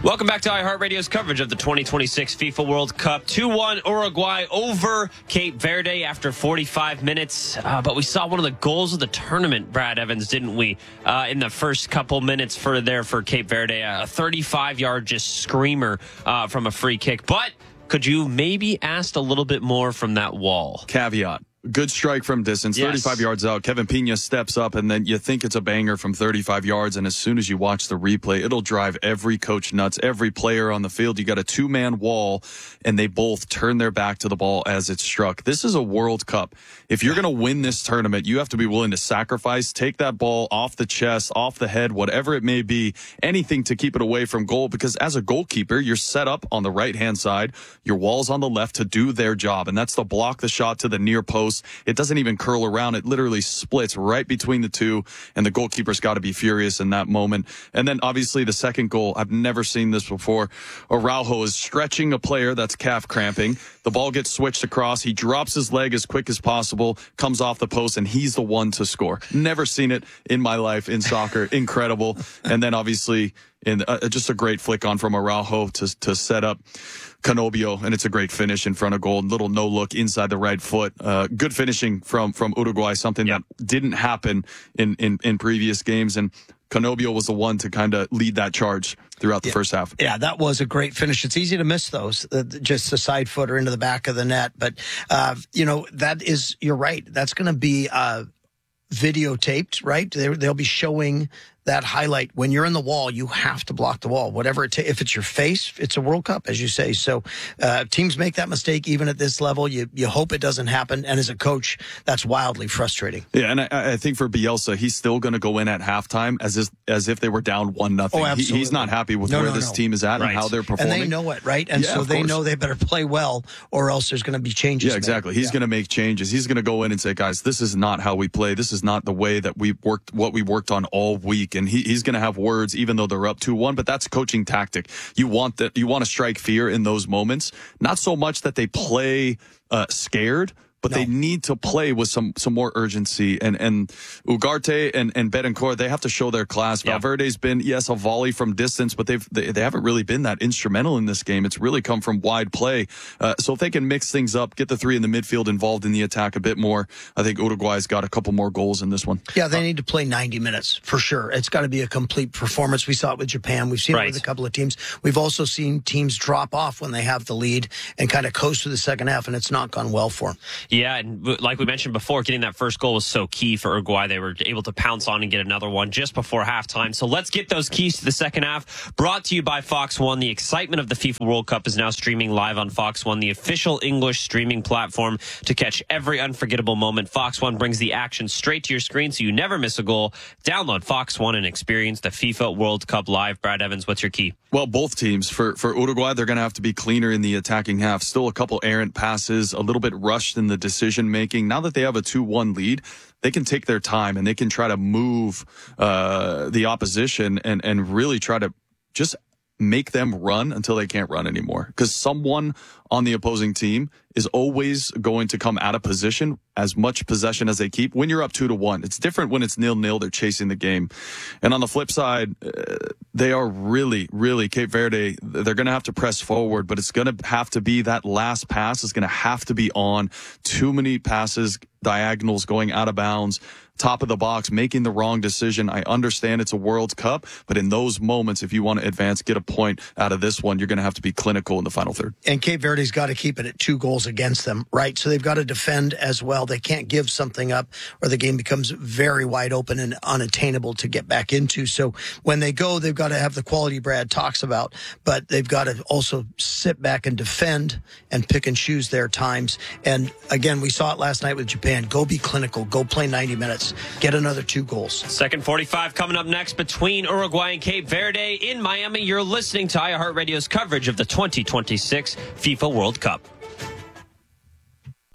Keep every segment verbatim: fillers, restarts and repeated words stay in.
Welcome back to iHeartRadio's coverage of the twenty twenty-six FIFA World Cup. two one Uruguay over Cape Verde after forty-five minutes. Uh, but we saw one of the goals of the tournament, Brad Evans, didn't we? Uh, in the first couple minutes for there for Cape Verde. A thirty-five-yard just screamer uh, from a free kick. But could you maybe ask a little bit more from that wall? Caveat. Good strike from distance, Yes. thirty-five yards out. Kevin Pena steps up, and then you think it's a banger from thirty-five yards. And as soon as you watch the replay, it'll drive every coach nuts, every player on the field. You got a two-man wall, and they both turn their back to the ball as it's struck. This is a World Cup. If you're going to win this tournament, you have to be willing to sacrifice, take that ball off the chest, off the head, whatever it may be, anything to keep it away from goal. Because as a goalkeeper, you're set up on the right-hand side, your wall's on the left to do their job, and that's to block the shot to the near post. It doesn't even curl around. It literally splits right between the two, and the goalkeeper's got to be furious in that moment. And then obviously the second goal, I've never seen this before. Araujo is stretching a player that's calf cramping. The ball gets switched across. He drops his leg as quick as possible, comes off the post, and he's the one to score. Never seen it in my life in soccer. Incredible. And then obviously in uh, just a great flick on from Araujo to to set up Canobio, and it's a great finish in front of goal. Little no look inside the right foot. Uh, good finishing from from Uruguay, something yep. that didn't happen in, in, in previous games. And Canobio was the one to kind of lead that charge throughout the yeah. first half. Yeah, that was a great finish. It's easy to miss those, uh, just a side footer into the back of the net. But, uh, you know, that is, you're right. That's going to be uh, videotaped, right? They, they'll be showing that highlight. When you're in the wall, you have to block the wall. Whatever it ta- if it's your face, it's a World Cup, as you say. So uh, teams make that mistake even at this level. You you hope it doesn't happen. And as a coach, that's wildly frustrating. Yeah, and I, I think for Bielsa, he's still going to go in at halftime as if, as if they were down one nothing. Oh, absolutely. He, he's not happy with no, where no, this no. team is at right. and how they're performing. And they know it, right? And yeah, so they course. know they better play well, or else there's going to be changes. Yeah, exactly. Made. He's yeah. going to make changes. He's going to go in and say, guys, this is not how we play. This is not the way that we worked, what we worked on all week. And he, he's going to have words, even though they're up two one, but that's a coaching tactic. You want that, you want to strike fear in those moments. Not so much that they play uh, scared, but no. they need to play with some some more urgency. And and Ugarte and, and Betancourt, they have to show their class. Yeah. Valverde's been, yes, a volley from distance, but they've, they, they haven't really been that instrumental in this game. It's really come from wide play. Uh, so if they can mix things up, get the three in the midfield involved in the attack a bit more, I think Uruguay's got a couple more goals in this one. Yeah, they uh, need to play ninety minutes for sure. It's got to be a complete performance. We saw it with Japan. We've seen right. it with a couple of teams. We've also seen teams drop off when they have the lead and kind of coast through the second half, and it's not gone well for them. Yeah, and like we mentioned before, getting that first goal was so key for Uruguay. They were able to pounce on and get another one just before halftime. So let's get those keys to the second half. Brought to you by Fox One. The excitement of the FIFA World Cup is now streaming live on Fox One, the official English streaming platform to catch every unforgettable moment. Fox One brings the action straight to your screen so you never miss a goal. Download Fox One and experience the FIFA World Cup live. Brad Evans, what's your key? Well, both teams. For, for Uruguay, they're going to have to be cleaner in the attacking half. Still a couple errant passes, a little bit rushed in the decision making. Now that they have a two one lead, they can take their time and they can try to move uh, the opposition and, and really try to just make them run until they can't run anymore. Because someone on the opposing team is always going to come out of position, as much possession as they keep. When you're up two to one, it's different when it's nil nil. They're chasing the game. And on the flip side, uh, they are really, really Cape Verde. They're going to have to press forward, but it's going to have to be that last pass is going to have to be on. Too many passes, diagonals going out of bounds. Top of the box, making the wrong decision. I understand it's a World Cup, but in those moments, if you want to advance, get a point out of this one, you're going to have to be clinical in the final third. And Cape Verde's got to keep it at two goals against them, right? So they've got to defend as well. They can't give something up or the game becomes very wide open and unattainable to get back into. So when they go, they've got to have the quality Brad talks about, but they've got to also sit back and defend and pick and choose their times. And again, we saw it last night with Japan. Go be clinical. Go play ninety minutes. Get another two goals. Second forty-five coming up next between Uruguay and Cape Verde in Miami. You're listening to iHeartRadio's coverage of the twenty twenty-six FIFA World Cup.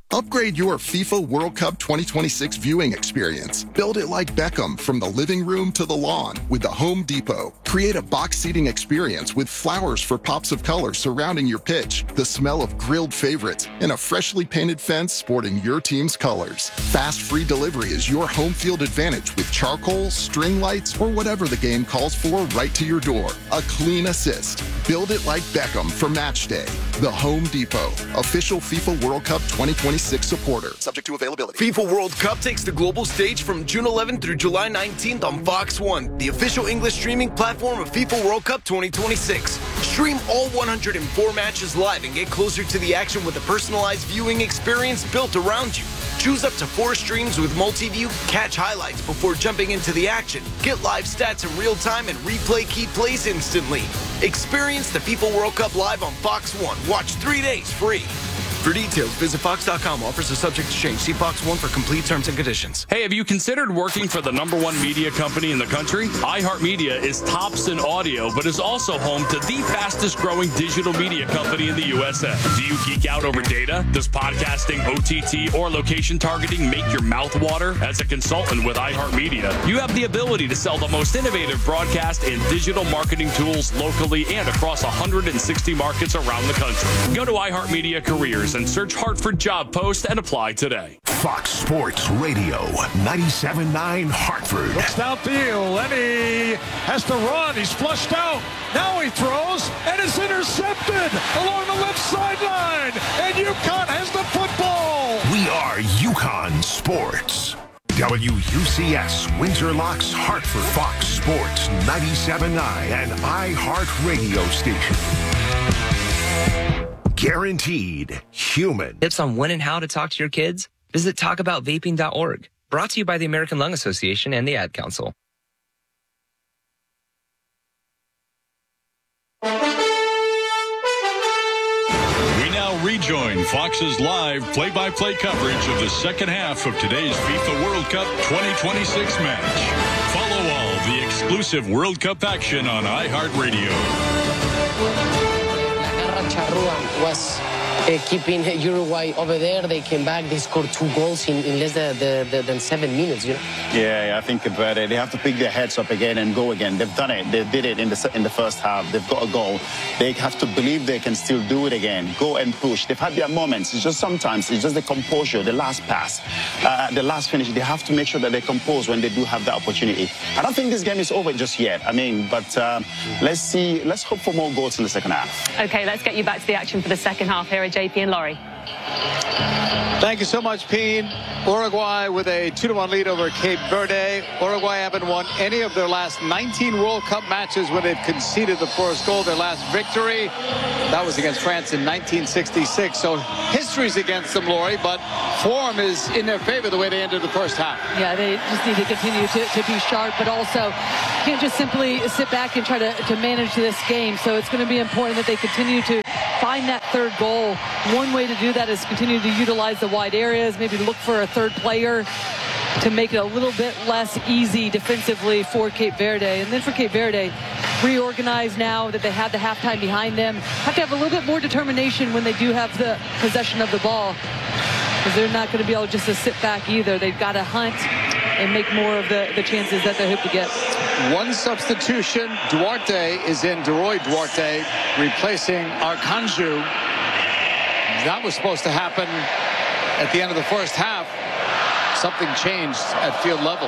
Upgrade your FIFA World Cup twenty twenty-six viewing experience. Build it like Beckham from the living room to the lawn with the Home Depot. Create a box seating experience with flowers for pops of color surrounding your pitch, the smell of grilled favorites, and a freshly painted fence sporting your team's colors. Fast free delivery is your home field advantage with charcoal, string lights, or whatever the game calls for right to your door. A clean assist. Build it like Beckham for match day. The Home Depot, official FIFA World Cup twenty twenty-six supporter. Subject to availability. FIFA World Cup takes the global stage from June eleventh through July nineteenth on Fox one, the official English streaming platform of FIFA World Cup twenty twenty-six. Stream all one hundred four matches live and get closer to the action with a personalized viewing experience built around you. Choose up to four streams with multi-view, catch highlights before jumping into the action, get live stats in real time, and replay key plays instantly. Experience the FIFA World Cup live on Fox one. Watch three days free. For details, visit fox dot com. Offers are subject to change. See Fox one for complete terms and conditions. Hey, have you considered working for the number one media company in the country? iHeartMedia is tops in audio, but is also home to the fastest growing digital media company in the U S A. Do you geek out over data? Does podcasting, O T T, or location targeting make your mouth water? As a consultant with iHeartMedia, you have the ability to sell the most innovative broadcast and digital marketing tools locally and across one hundred sixty markets around the country. Go to iHeartMedia Careers and search Hartford job post and apply today. Fox Sports Radio, ninety-seven point nine Hartford. Looks downfield, and he has to run. He's flushed out. Now he throws, and it's intercepted along the left sideline. And UConn has the football. We are UConn Sports. W U C S, Windsor Locks, Hartford. Fox Sports, ninety-seven point nine, and iHeart Radio Station. Guaranteed human. Tips on when and how to talk to your kids? Visit talk about vaping dot org. Brought to you by the American Lung Association and the Ad Council. We now rejoin Fox's live play-by-play coverage of the second half of today's FIFA World Cup twenty twenty-six match. Follow all the exclusive World Cup action on iHeartRadio. Charrua was uh, keeping Uruguay over there. They came back. They scored two goals in, in less than, than, than seven minutes. You know. Yeah, I think about it. They have to pick their heads up again and go again. They've done it. They did it in the in the first half. They've got a goal. They have to believe they can still do it again. Go and push. They've had their moments. It's just sometimes it's just the composure, the last pass, uh, the last finish. They have to make sure that they compose when they do have the opportunity. I don't think this game is over just yet. I mean, but uh, let's see. Let's hope for more goals in the second half. Okay, let's get you back to the action for the second half. Here are J P and Laurie. Thank you so much, Peen. Uruguay with a two to one lead over Cape Verde. Uruguay haven't won any of their last nineteen World Cup matches when they've conceded the first goal. Their last victory, that was against France in nineteen sixty-six. So history's against them, Laurie, but form is in their favor the way they ended the first half. Yeah, they just need to continue to, to be sharp, but also can't just simply sit back and try to, to manage this game. So it's going to be important that they continue to find that third goal. One way to do that is continue to utilize the wide areas, maybe look for a third player to make it a little bit less easy defensively for Cape Verde. And then for Cape Verde, reorganize now that they have the halftime behind them. Have to have a little bit more determination when they do have the possession of the ball, because they're not going to be able just to sit back either. They've got to hunt and make more of the, the chances that they hope to get. One substitution. Duarte is in. Deroy Duarte replacing Arcanju. That was supposed to happen at the end of the first half. Something changed at field level.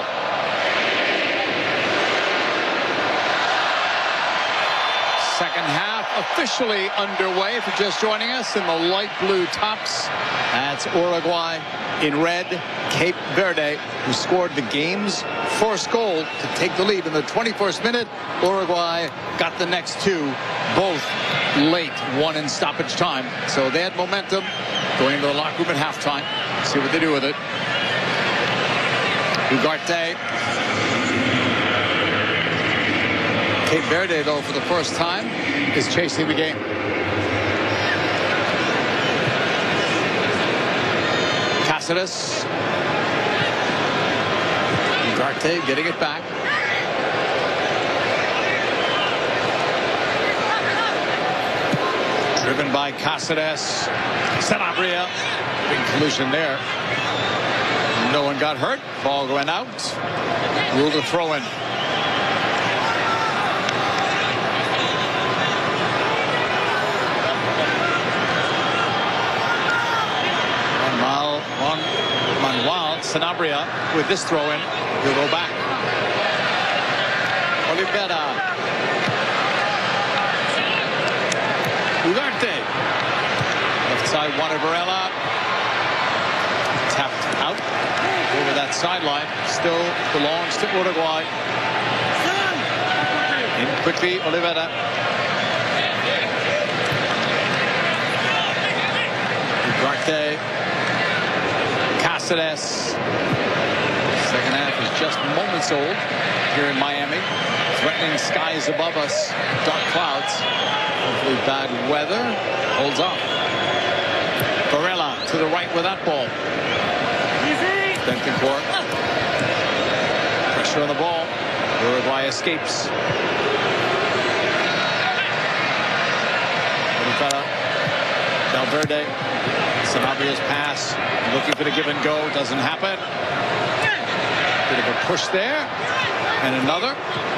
Second half officially underway. If you're just joining us in the light blue tops, that's Uruguay. In red, Cape Verde, who scored the game's first goal to take the lead in the twenty-first minute. Uruguay got the next two, both late, one in stoppage time. So they had momentum going into the locker room at halftime. See what they do with it. Ugarte. Cape Verde, though, for the first time, is chasing the game. Cáceres. Ugarte getting it back. Driven by Cáceres. Sanabria. Big collision there. No one got hurt. Ball went out. Ruled a throw in. Manuel Sanabria with this throw in. He'll go back. Olivera. Ugarte. Left side one of Varela. Tapped out over that sideline. Still belongs to Uruguay. In quickly, Olivera. Ugarte. Cáceres. Second half is just moments old here in Miami. Threatening skies above us. Dark clouds. Hopefully bad weather holds off. Varela to the right with that ball. Bentoncourt. Pressure on the ball. Uruguay escapes. Valverde. Sanabria's pass. Looking for the give and go. Doesn't happen. Bit of a push there. And another.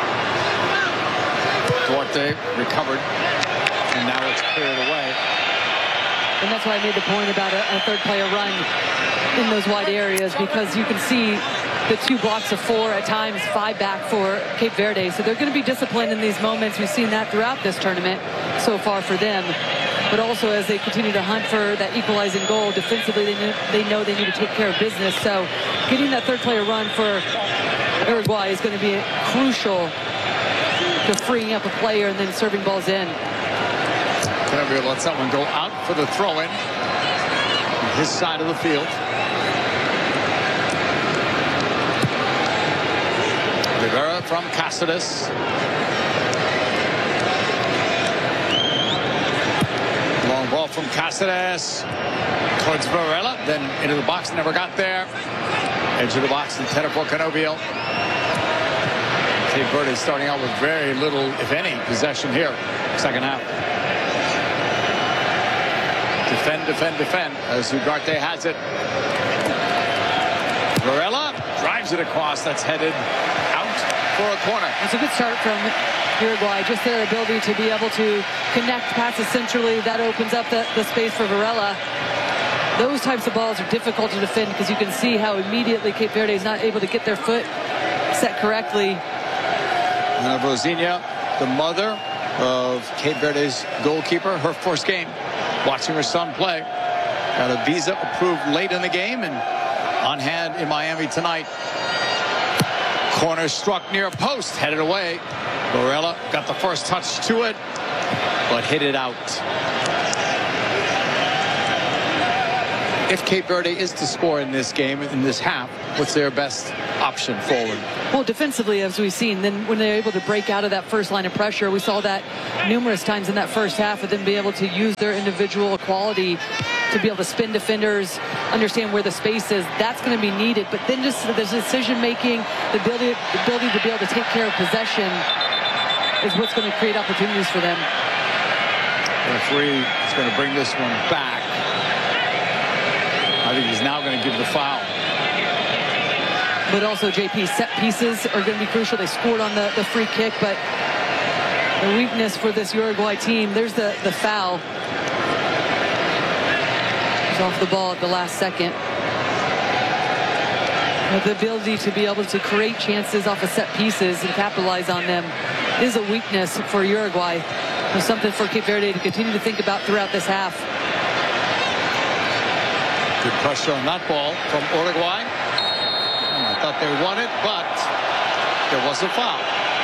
Duarte recovered. And now it's cleared away. And that's why I made the point about a, a third player run in those wide areas, because you can see the two blocks of four, at times five back for Cape Verde. So they're going to be disciplined in these moments. We've seen that throughout this tournament so far for them. But also as they continue to hunt for that equalizing goal, defensively they know, they know they need to take care of business. So getting that third player run for Uruguay is going to be crucial to freeing up a player and then serving balls in. Canaveral lets that one go out for the throw-in. His side of the field. Rivera from Cáceres. Long ball from Cáceres towards Varela, then into the box, never got there. Edge of the box intended for Canobbio. Cape Verde starting out with very little, if any, possession here. Second half. Defend, defend, defend as Ugarte has it. Varela drives it across. That's headed out for a corner. It's a good start from Uruguay. Just their ability to be able to connect passes centrally. That opens up the, the space for Varela. Those types of balls are difficult to defend because you can see how immediately Cape Verde is not able to get their foot set correctly. Ana Rosinha, the mother of Cape Verde's goalkeeper, her first game. Watching her son play. Got a visa approved late in the game and on hand in Miami tonight. Corner struck near a post, headed away. Varela got the first touch to it, but hit it out. If Cape Verde is to score in this game, in this half, what's their best option forward? Well, defensively, as we've seen, then when they're able to break out of that first line of pressure, we saw that numerous times in that first half, of them be able to use their individual quality to be able to spin defenders, understand where the space is. That's going to be needed. But then just the decision making, the ability, the ability to be able to take care of possession is what's going to create opportunities for them. Referee is going to bring this one back. I think he's now going to give the foul. But also, J P, set pieces are going to be crucial. They scored on the, the free kick, but the weakness for this Uruguay team, there's the, the foul. He's off the ball at the last second. But the ability to be able to create chances off of set pieces and capitalize on them is a weakness for Uruguay. It's something for Cape Verde to continue to think about throughout this half. Good pressure on that ball from Uruguay. I thought they won it, but there was a foul.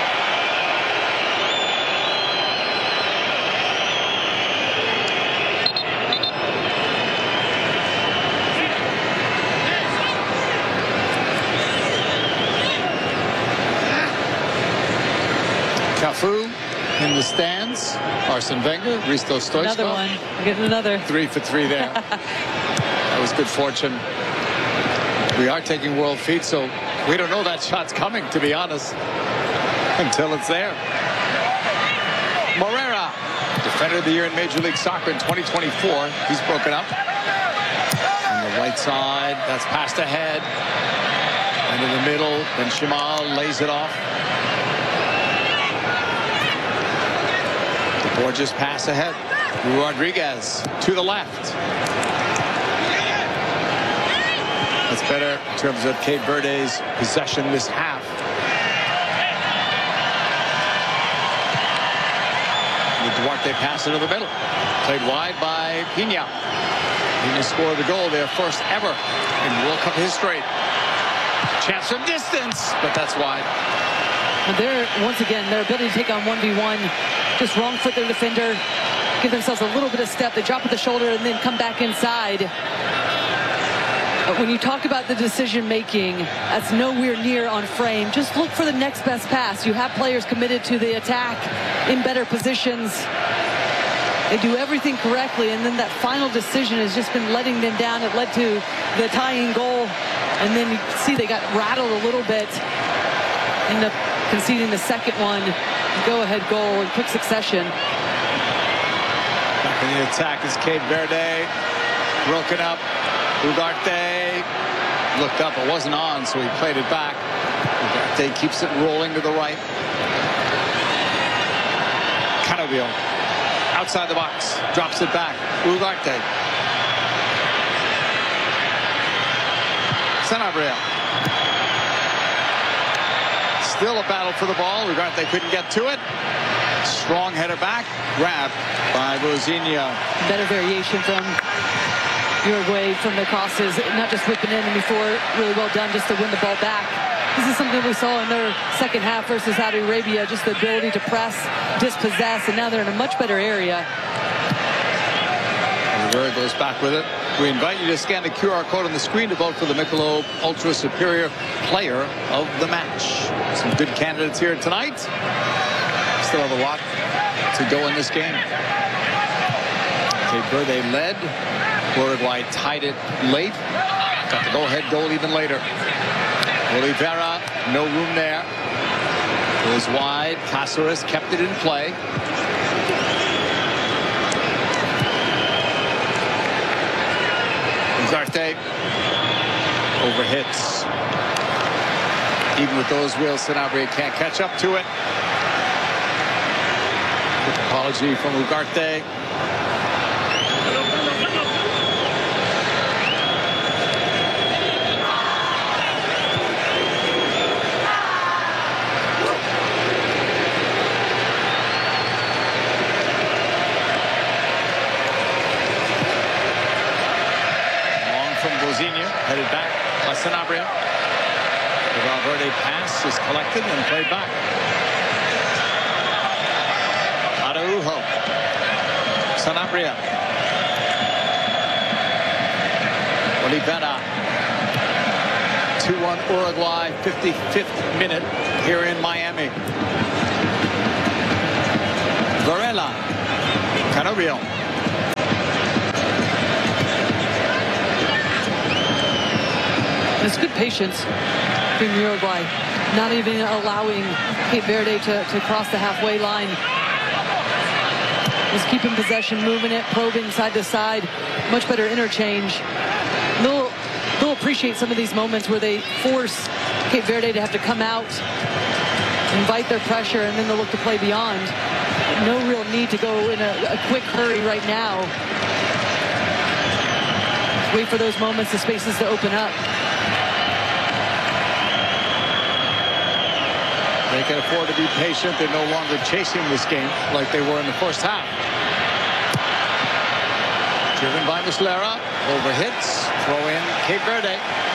Cafu in the stands. Arsene Wenger, Risto Stoichkov. Another one. We're getting another. Three for three there. That was good fortune. We are taking world feet, so we don't know that shot's coming, to be honest, until it's there. Morera, defender of the year in Major League Soccer in twenty twenty-four. He's broken up. And the right side. That's passed ahead. And in the middle, then Shimal lays it off. The Borges pass ahead. Rodriguez to the left. That's better in terms of Cape Verde's possession this half. The Duarte pass into the middle. Played wide by Pina. Pina scored the goal, their first ever in World Cup history. Chance from distance, but that's wide. And they're, once again, their ability to take on one v one, just wrong foot their defender, give themselves a little bit of step, they drop at the shoulder and then come back inside. But when you talk about the decision making, that's nowhere near on frame. Just look for the next best pass. You have players committed to the attack in better positions. They do everything correctly, and then that final decision has just been letting them down. It led to the tying goal, and then you see they got rattled a little bit. End up conceding the second one. Go-ahead goal in quick succession. Back in the attack is Cape Verde. Broken up. Ugarte looked up. It wasn't on, so he played it back. Ugarte keeps it rolling to the right. Canoville outside the box. Drops it back. Ugarte. Sanabria. Still a battle for the ball. Ugarte couldn't get to it. Strong header back. Grabbed by Rosinha. Better variation from Uruguay from the crosses, not just whipping in and before, really well done just to win the ball back. This is something we saw in their second half versus Saudi Arabia, just the ability to press, dispossess, and now they're in a much better area. Rivera goes back with it. We invite you to scan the Q R code on the screen to vote for the Michelob Ultra Superior Player of the Match. Some good candidates here tonight. Still have a lot to go in this game. Cape Verde led. Uruguay tied it late. Got the go-ahead goal even later. Oliveira, no room there. Goes wide. Cáceres kept it in play. Ugarte overhits. Even with those wheels, Sanabria can't catch up to it. Quick apology from Ugarte. Headed back by Sanabria. The Valverde pass is collected and played back. Araujo. Sanabria. Oliveira. two one Uruguay, fifty-fifth minute here in Miami. Varela. Canoville. It's good patience from Uruguay, not even allowing Cape Verde to, to cross the halfway line. Just keeping possession, moving it, probing side to side, much better interchange. They'll, they'll appreciate some of these moments where they force Cape Verde to have to come out, invite their pressure, and then they'll look to play beyond. No real need to go in a, a quick hurry right now. Just wait for those moments, the spaces to open up. They can afford to be patient. They're no longer chasing this game like they were in the first half. Driven by Muslera. Overhits. Throw in Cape Verde.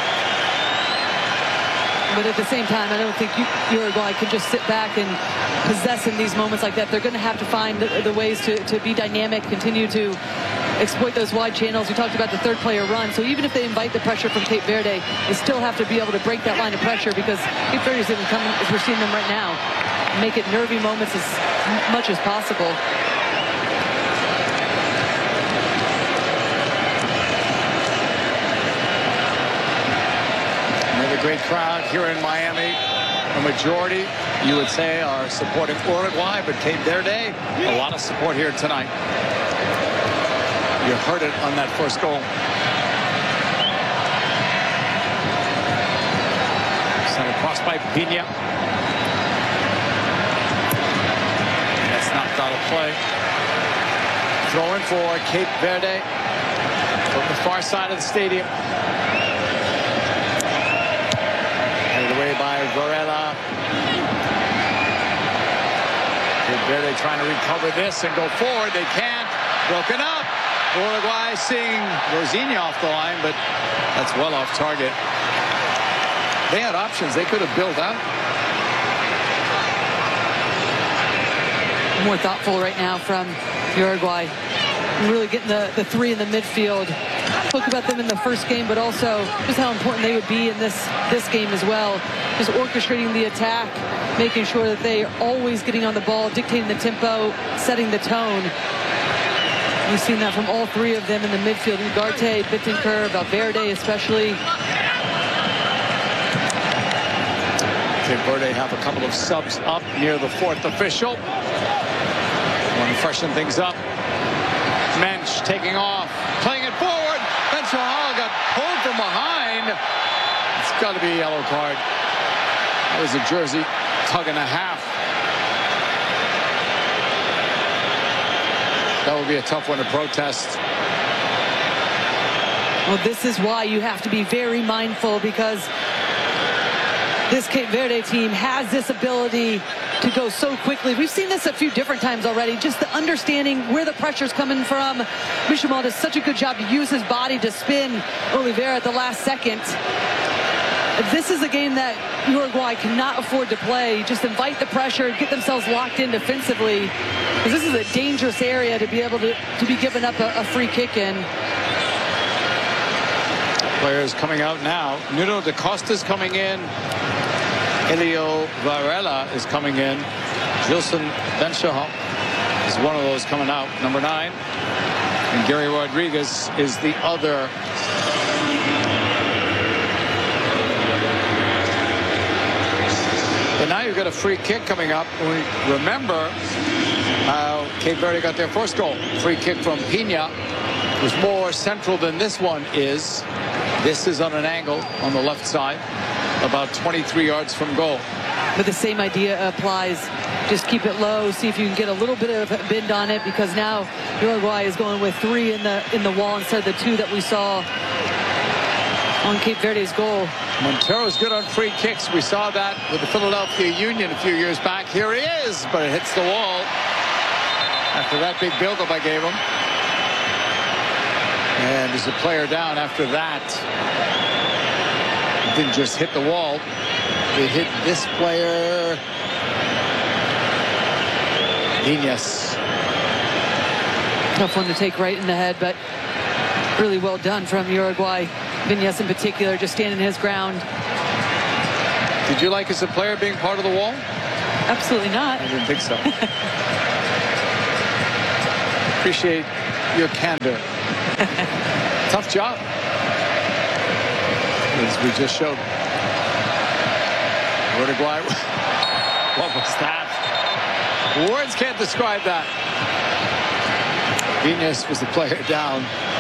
But at the same time, I don't think Uruguay can just sit back and possess in these moments like that. They're going to have to find the, the ways to, to be dynamic, continue to exploit those wide channels. We talked about the third player run. So even if they invite the pressure from Cape Verde, they still have to be able to break that line of pressure, because Cape Verde is going to come, as we're seeing them right now, make it nervy moments as much as possible. Another great crowd here in Miami. A majority, you would say, are supporting Uruguay, but Cape Verde, a lot of support here tonight. You heard it on that first goal. by Pina. That's knocked out of play. Throwing for Cape Verde from the far side of the stadium. Headed away by Varela. Cape Verde trying to recover this and go forward. They can't. Broken up. Uruguay seeing Rosinha off the line, but that's well off target. They had options. They could have built out. More thoughtful right now from Uruguay. Really getting the, the three in the midfield. Spoke about them in the first game, but also just how important they would be in this, this game as well. Just orchestrating the attack, making sure that they are always getting on the ball, dictating the tempo, setting the tone. We've seen that from all three of them in the midfield. Ugarte, Bittencourt, Valverde especially. Cape Verde have a couple of subs up near the fourth official. Want to freshen things up. Mensch taking off, playing it forward. Benchahal got pulled from behind. It's got to be a yellow card. That was a jersey tug and a half. That would be a tough one to protest. Well, this is why you have to be very mindful, because this Cape Verde team has this ability to go so quickly. We've seen this a few different times already. Just the understanding where the pressure's coming from. Michamal does such a good job to use his body to spin Oliveira at the last second. This is a game that Uruguay cannot afford to play. Just invite the pressure, get themselves locked in defensively. Because this is a dangerous area to be able to, to be given up a, a free kick in. Players coming out now. Nuno da Costa's coming in. Elio Varela is coming in. Gilson Benchahal is one of those coming out, number nine. And Gary Rodriguez is the other. But now you've got a free kick coming up. We remember how Cape Verde got their first goal. Free kick from Pina. It was more central than this one is. This is on an angle on the left side, about twenty-three yards from goal. But the same idea applies. Just keep it low, see if you can get a little bit of a bend on it, because now Uruguay is going with three in the in the wall instead of the two that we saw on Cape Verde's goal. Montero's good on free kicks. We saw that with the Philadelphia Union a few years back. Here he is, but it hits the wall after that big build-up I gave him. And there's a player down after that. It didn't just hit the wall. It hit this player. Viñas. Tough one to take right in the head, but really well done from Uruguay. Viñas in particular, just standing his ground. Did you like as a player being part of the wall? Absolutely not. I didn't think so. Appreciate your candor. Tough job, as we just showed. Uruguay. What was that? Words can't describe that. Viñas was the player down.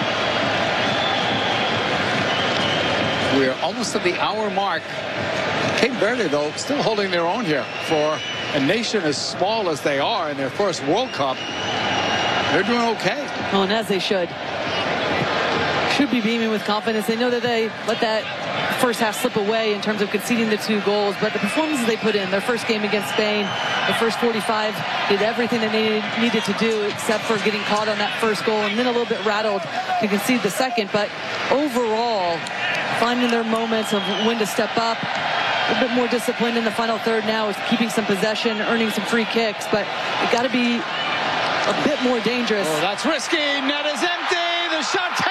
We're almost at the hour mark. Cape Verde, though, still holding their own here. For a nation as small as they are in their first World Cup, they're doing okay. Well, and as they should. Should be beaming with confidence. They know that they let that first half slip away in terms of conceding the two goals, but the performances they put in, their first game against Spain, the first forty-five, did everything that they needed to do except for getting caught on that first goal and then a little bit rattled to concede the second. But overall, finding their moments of when to step up, a bit more disciplined in the final third now, is keeping some possession, earning some free kicks, but it got to be a bit more dangerous. Oh, that's risky. Net is empty. The shot